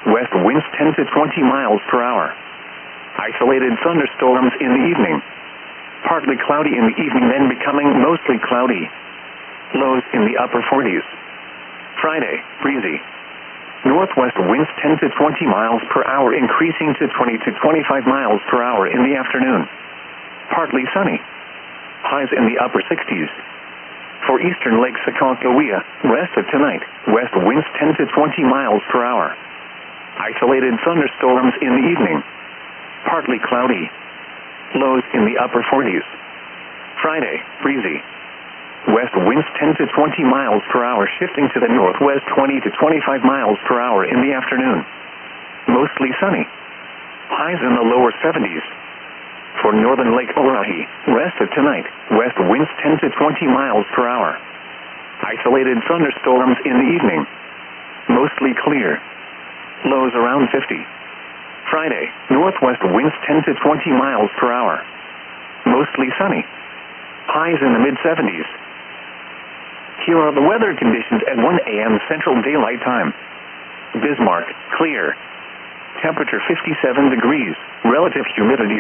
west winds 10 to 20 miles per hour. Isolated thunderstorms in the evening. Partly cloudy in the evening, then becoming mostly cloudy. Lows in the upper 40s. Friday, breezy. Northwest winds 10 to 20 miles per hour, increasing to 20 to 25 miles per hour in the afternoon. Partly sunny. Highs in the upper 60s. For eastern Lake Sacagawea, rest of tonight, west winds 10 to 20 miles per hour. Isolated thunderstorms in the evening. Partly cloudy. Lows in the upper 40s. Friday, breezy. West winds 10 to 20 miles per hour, shifting to the northwest 20 to 25 miles per hour in the afternoon. Mostly sunny. Highs in the lower 70s. For northern Lake Orohi, rest of tonight, west winds 10 to 20 miles per hour. Isolated thunderstorms in the evening. Mostly clear. Lows around 50. Friday, northwest winds 10 to 20 miles per hour. Mostly sunny. Highs in the mid-70s. Here are the weather conditions at 1 a.m. Central Daylight Time. Bismarck, clear. Temperature 57 degrees. Relative humidity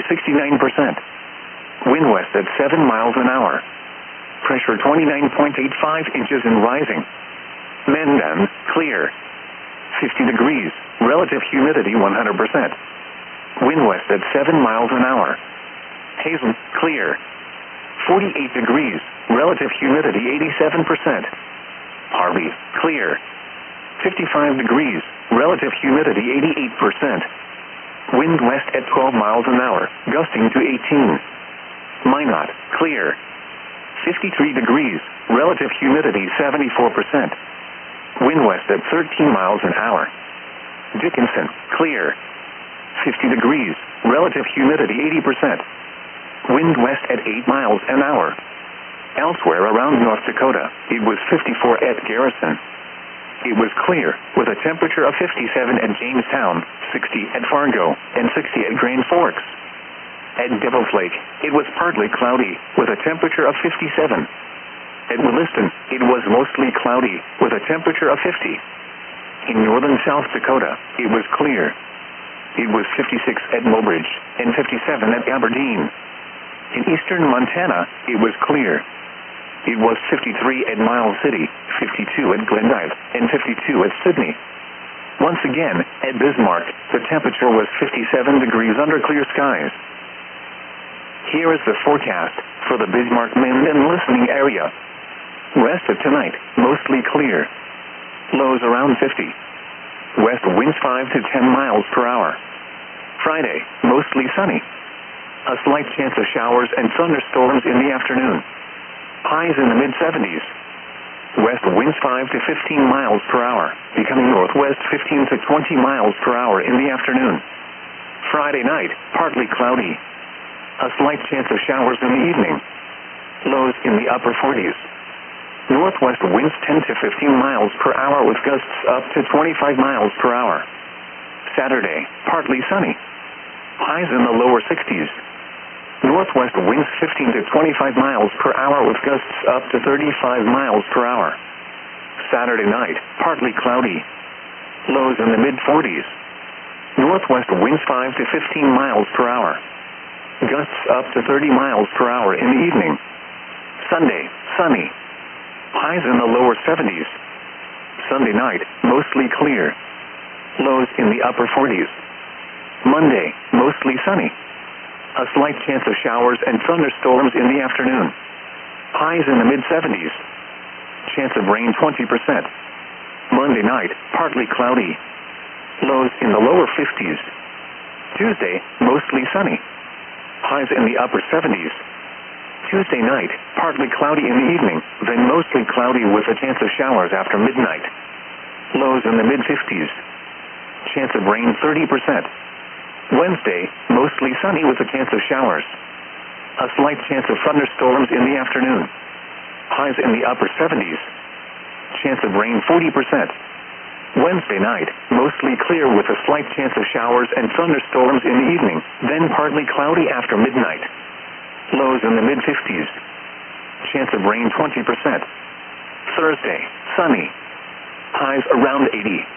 69%. Wind west at 7 miles an hour. Pressure 29.85 inches and rising. Mandan, clear. 50 degrees. Relative humidity 100%. Wind west at 7 miles an hour. Hazen, clear. 48 degrees. Relative humidity 87%. Harvey, clear. 55 degrees. Relative humidity 88%. Wind west at 12 miles an hour, gusting to 18. Minot, clear. 53 degrees. Relative humidity 74%. Wind west at 13 miles an hour. Dickinson, clear. 50 degrees. Relative humidity 80%. Wind west at 8 miles an hour. Elsewhere around North Dakota, it was 54 at Garrison. It was clear, with a temperature of 57 at Jamestown, 60 at Fargo, and 60 at Grand Forks. At Devil's Lake, it was partly cloudy, with a temperature of 57. At Williston, it was mostly cloudy, with a temperature of 50. In northern South Dakota, it was clear. It was 56 at Mobridge, and 57 at Aberdeen. In eastern Montana, it was clear. It was 53 at Miles City, 52 at Glendive, and 52 at Sydney. Once again, at Bismarck, the temperature was 57 degrees under clear skies. Here is the forecast for the Bismarck-Minden listening area. Rest of tonight, mostly clear. Lows around 50. West winds 5 to 10 miles per hour. Friday, mostly sunny. A slight chance of showers and thunderstorms in the afternoon. Highs in the mid-70s. West winds 5 to 15 miles per hour, becoming northwest 15 to 20 miles per hour in the afternoon. Friday night, partly cloudy. A slight chance of showers in the evening. Lows in the upper 40s. Northwest winds 10 to 15 miles per hour with gusts up to 25 miles per hour. Saturday, partly sunny. Highs in the lower 60s. Northwest winds 15 to 25 miles per hour with gusts up to 35 miles per hour. Saturday night, partly cloudy. Lows in the mid-40s. Northwest winds 5 to 15 miles per hour. Gusts up to 30 miles per hour in the evening. Sunday, sunny. Highs in the lower 70s. Sunday night, mostly clear. Lows in the upper 40s. Monday, mostly sunny. A slight chance of showers and thunderstorms in the afternoon. Highs in the mid-70s. Chance of rain 20%. Monday night, partly cloudy. Lows in the lower 50s. Tuesday, mostly sunny. Highs in the upper 70s. Tuesday night, partly cloudy in the evening, then mostly cloudy with a chance of showers after midnight. Lows in the mid-50s. Chance of rain 30%. Wednesday, mostly sunny with a chance of showers. A slight chance of thunderstorms in the afternoon. Highs in the upper 70s. Chance of rain 40%. Wednesday night, mostly clear with a slight chance of showers and thunderstorms in the evening, then partly cloudy after midnight. Lows in the mid-50s. Chance of rain 20%. Thursday, sunny. Highs around 80.